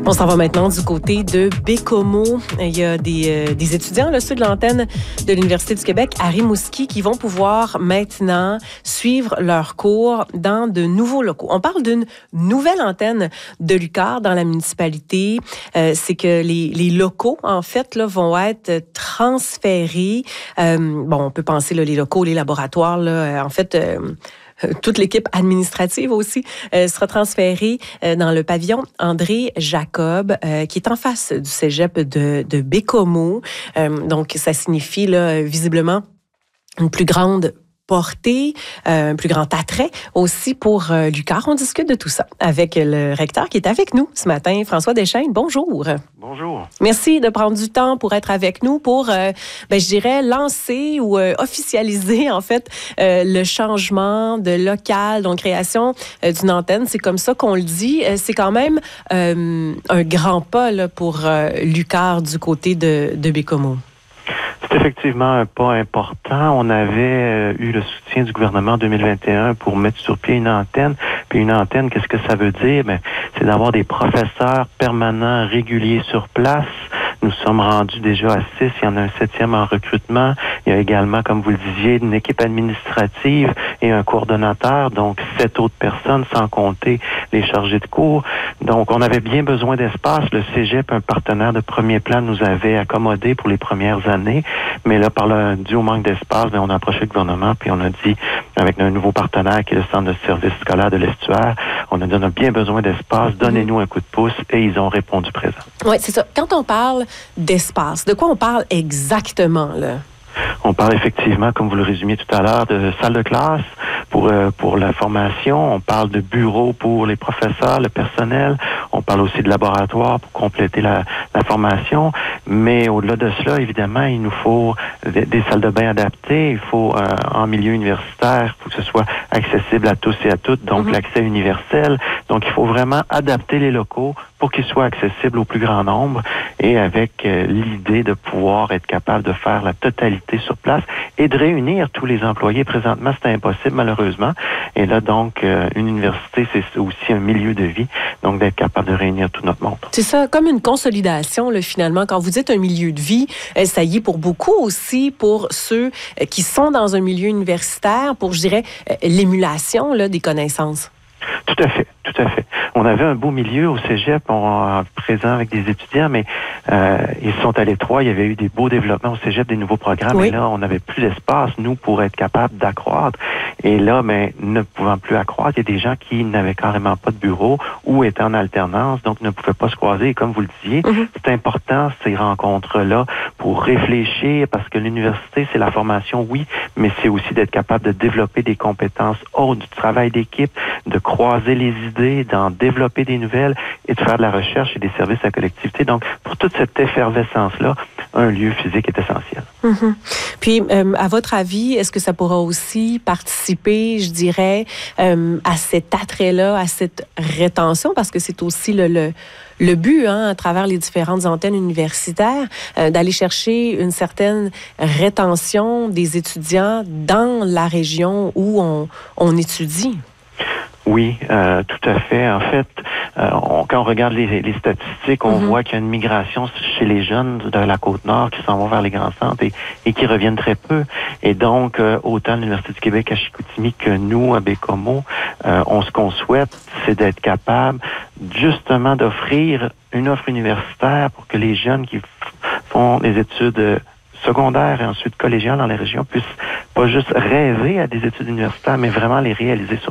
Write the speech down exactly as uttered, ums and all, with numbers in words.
On s'en va maintenant du côté de Baie-Comeau. Il y a des, euh, des étudiants, là, ceux de l'antenne de l'Université du Québec à Rimouski, qui vont pouvoir maintenant suivre leurs cours dans de nouveaux locaux. On parle d'une nouvelle antenne de l'U Q A R dans la municipalité. Euh, c'est que les, les locaux, en fait, là, vont être transférés. Euh, bon, on peut penser là, les locaux, les laboratoires, là, en fait... Euh, toute l'équipe administrative aussi euh, sera transférée euh, dans le pavillon André Jacob, euh, qui est en face du cégep de, de Baie-Comeau. Euh, donc, ça signifie là, visiblement une plus grande portée, euh, un plus grand attrait aussi pour euh, l'U Q A R. On discute de tout ça avec le recteur qui est avec nous ce matin, François Deschênes. Bonjour. Bonjour. Merci de prendre du temps pour être avec nous, pour, euh, ben, je dirais, lancer ou euh, officialiser, en fait, euh, le changement de local, donc création euh, d'une antenne. C'est comme ça qu'on le dit. Euh, c'est quand même euh, un grand pas là, pour euh, l'U Q A R du côté de, de Baie-Comeau. C'est effectivement un pas important. On avait euh, eu le soutien du gouvernement en deux mille vingt et un pour mettre sur pied une antenne. Puis une antenne, qu'est-ce que ça veut dire? Ben, c'est d'avoir des professeurs permanents, réguliers sur place. Nous sommes rendus déjà à six. Il y en a un septième en recrutement. Il y a également, comme vous le disiez, une équipe administrative et un coordonnateur. Donc, sept autres personnes, sans compter les chargés de cours. Donc, on avait bien besoin d'espace. Le cégep, un partenaire de premier plan, nous avait accommodé pour les premières années. Mais là, par le dû au manque d'espace, bien, on a approché le gouvernement puis on a dit, avec un nouveau partenaire qui est le Centre de service scolaire de l'Estuaire, on a dit, on a bien besoin d'espace, donnez-nous un coup de pouce, et ils ont répondu présent. Oui, c'est ça. Quand on parle d'espace, de quoi on parle exactement, là? On parle effectivement, comme vous le résumiez tout à l'heure, de salle de classe pour euh, pour la formation. On parle de bureaux pour les professeurs, le personnel. On parle aussi de laboratoire pour compléter la, la formation. Mais au-delà de cela, évidemment, il nous faut des, des salles de bain adaptées. Il faut, euh, en milieu universitaire, il faut que ce soit accessible à tous et à toutes, donc mm-hmm. l'accès universel. Donc, il faut vraiment adapter les locaux pour qu'ils soient accessibles au plus grand nombre et avec euh, l'idée de pouvoir être capable de faire la totalité sur place et de réunir tous les employés. Présentement, c'est impossible, malheureusement. Et là, donc, euh, une université, c'est aussi un milieu de vie, donc d'être capable de réunir tout notre monde. C'est ça, comme une consolidation, là, finalement. Quand vous dites un milieu de vie, ça y est pour beaucoup aussi, pour ceux qui sont dans un milieu universitaire, pour, je dirais, l'émulation là, des connaissances. Tout à fait, tout à fait. On avait un beau milieu au cégep, on, présent avec des étudiants, mais euh, ils sont à l'étroit. Il y avait eu des beaux développements au cégep, des nouveaux programmes, oui. Et là, on n'avait plus d'espace, nous, pour être capable d'accroître. Et là, mais ne pouvant plus accroître, il y a des gens qui n'avaient carrément pas de bureau ou étaient en alternance, donc ne pouvaient pas se croiser. Et comme vous le disiez, mm-hmm. c'est important, ces rencontres-là, pour réfléchir, parce que l'université, c'est la formation, oui, mais c'est aussi d'être capable de développer des compétences autres, du travail d'équipe, de croiser les idées, d'en développer des nouvelles et de faire de la recherche et des services à la collectivité. Donc, pour toute cette effervescence-là, un lieu physique est essentiel. Mm-hmm. Puis, euh, à votre avis, est-ce que ça pourra aussi participer, je dirais, euh, à cet attrait-là, à cette rétention, parce que c'est aussi le, le, le but, hein, à travers les différentes antennes universitaires, euh, d'aller chercher une certaine rétention des étudiants dans la région où on, on étudie? Oui, euh, tout à fait. En fait, euh, on, quand on regarde les, les statistiques, on mm-hmm. voit qu'il y a une migration chez les jeunes de la Côte-Nord qui s'en vont vers les grands centres et, et qui reviennent très peu. Et donc, euh, autant l'Université du Québec à Chicoutimi que nous, à Baie-Comeau, euh, on, ce qu'on souhaite, c'est d'être capable justement d'offrir une offre universitaire pour que les jeunes qui f- font des études secondaires et ensuite collégiales dans les régions puissent pas juste rêver à des études universitaires, mais vraiment les réaliser sur